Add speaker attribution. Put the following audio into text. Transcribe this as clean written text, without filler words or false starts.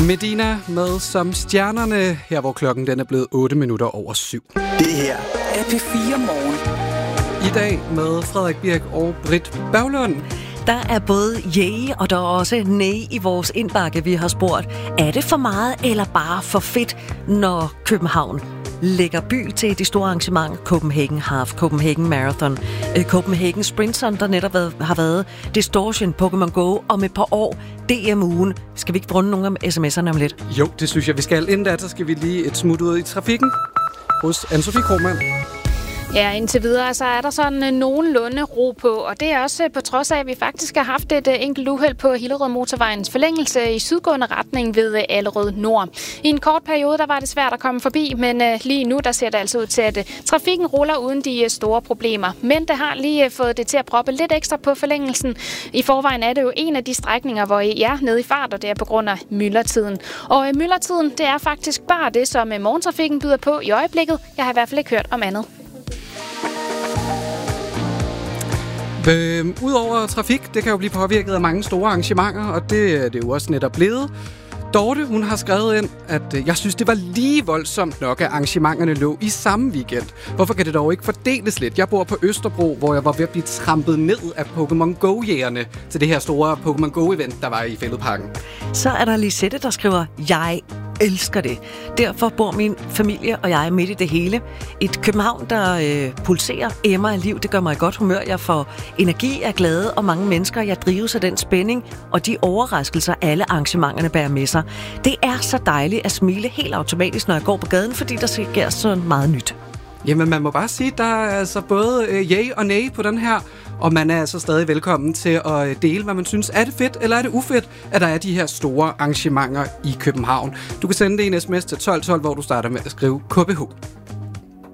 Speaker 1: Medina med Som Stjernerne, her hvor klokken den er blevet 8 minutter over 7.
Speaker 2: Det her er P4 Morgen.
Speaker 1: I dag med Frederik Birk og Britt Berglund.
Speaker 3: Der er både yay, og der er også nej i vores indbakke. Vi har spurgt, er det for meget eller bare for fedt, når København lægger by til de store arrangementer? Copenhagen Half, Copenhagen Marathon, Copenhagen Sprint, som der netop har været Distortion, Pokémon Go, om et par år DM-ugen. Skal vi ikke runde nogle af sms'erne om lidt?
Speaker 1: Jo, det synes jeg, vi skal. Inden da, så skal vi lige et smut ud i trafikken hos Anne-Sophie Krohmann.
Speaker 4: Ja, indtil videre så er der sådan nogenlunde ro på, og det er også på trods af, at vi faktisk har haft et enkelt uheld på Hillerød Motorvejens forlængelse i sydgående retning ved Allerød Nord. I en kort periode, der var det svært at komme forbi, men lige nu, der ser det altså ud til, at trafikken ruller uden de store problemer. Men det har lige fået det til at proppe lidt ekstra på forlængelsen. I forvejen er det jo en af de strækninger, hvor I er nede i fart, og det er på grund af myldretiden. Og myldretiden, det er faktisk bare det, som morgentrafikken byder på i øjeblikket. Jeg har i hvert fald ikke hørt om andet.
Speaker 1: Udover trafik, det kan jo blive påvirket af mange store arrangementer, og det er det jo også netop blevet. Dorte, hun har skrevet ind, at jeg synes, det var lige voldsomt nok, at arrangementerne lå i samme weekend. Hvorfor kan det dog ikke fordeles lidt? Jeg bor på Østerbro, hvor jeg var ved at blive trampet ned af Pokémon Go-jægerne til det her store Pokémon Go-event, der var i Fælledparken.
Speaker 3: Så er der Lisette, der skriver, jeg elsker det. Derfor bor min familie og jeg midt i det hele. Et København, der pulserer, emmer af liv. Det gør mig i godt humør. Jeg får energi, er glade, og mange mennesker. Jeg drives af den spænding og de overraskelser, alle arrangementerne bærer med sig. Det er så dejligt at smile helt automatisk, når jeg går på gaden, fordi der sker så meget nyt.
Speaker 1: Jamen, man må bare sige, der er altså både yay og nej på den her, og man er altså stadig velkommen til at dele, hvad man synes. Er det fedt, eller er det ufedt, at der er de her store arrangementer i København? Du kan sende det en sms til 1212, hvor du starter med at skrive KBH.